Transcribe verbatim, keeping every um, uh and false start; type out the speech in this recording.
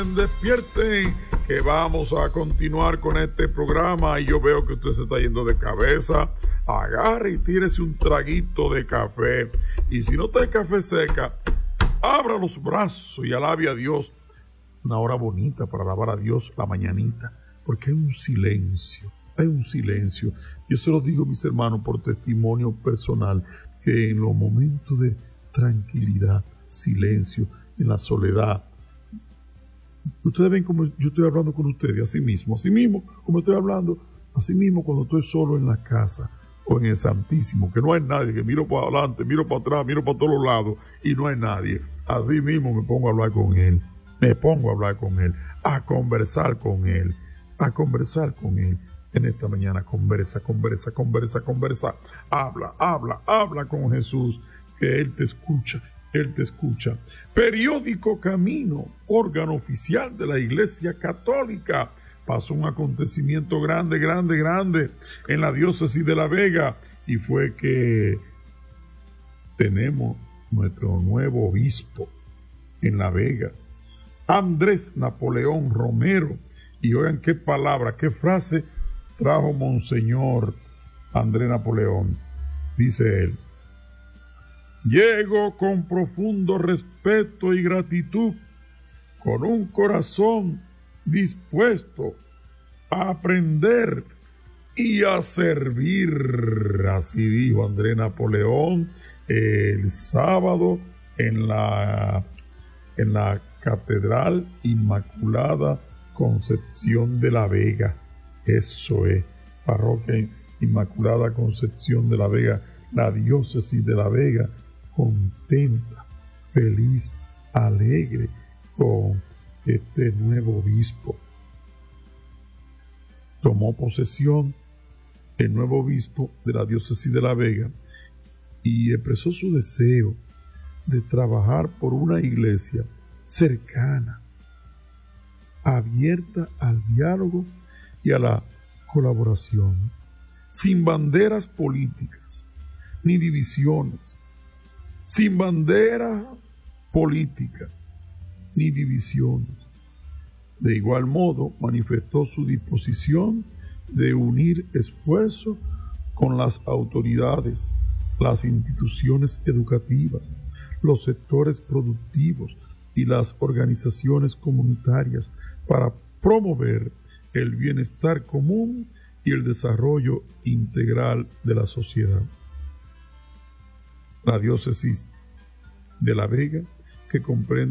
Despierten, que vamos a continuar con este programa y yo veo que usted se está yendo de cabeza. Agarre y tírese un traguito de café, y si no está el café seca, abra los brazos y alabe a Dios. Una hora bonita para alabar a Dios, la mañanita, porque hay un silencio, hay un silencio. Yo se lo digo, mis hermanos, por testimonio personal, que en los momentos de tranquilidad, silencio, en la soledad, ustedes ven como yo estoy hablando con ustedes, así mismo, así mismo, como estoy hablando, así mismo cuando estoy solo en la casa o en el Santísimo, que no hay nadie, que miro para adelante, miro para atrás, miro para todos lados y no hay nadie. Así mismo me pongo a hablar con Él, me pongo a hablar con Él, a conversar con Él, a conversar con Él. En esta mañana conversa, conversa, conversa, conversa, habla, habla, habla con Jesús, que Él te escucha. Él te escucha. Periódico Camino, órgano oficial de la Iglesia Católica. Pasó un acontecimiento grande, grande, grande en la diócesis de La Vega, y fue que tenemos nuestro nuevo obispo en La Vega, Andrés Napoleón Romero. Y oigan qué palabra, qué frase trajo Monseñor Andrés Napoleón. Dice él: llego con profundo respeto y gratitud, con un corazón dispuesto a aprender y a servir. Así dijo Andrés Napoleón el sábado en la, en la Catedral Inmaculada Concepción de La Vega. Eso es, Parroquia Inmaculada Concepción de La Vega, la diócesis de La Vega, contenta, feliz, alegre con este nuevo obispo. Tomó posesión el nuevo obispo de la diócesis de La Vega y expresó su deseo de trabajar por una iglesia cercana, abierta al diálogo y a la colaboración, sin banderas políticas ni divisiones, sin bandera política ni divisiones. De igual modo, manifestó su disposición de unir esfuerzos con las autoridades, las instituciones educativas, los sectores productivos y las organizaciones comunitarias para promover el bienestar común y el desarrollo integral de la sociedad. La diócesis de La Vega, que comprende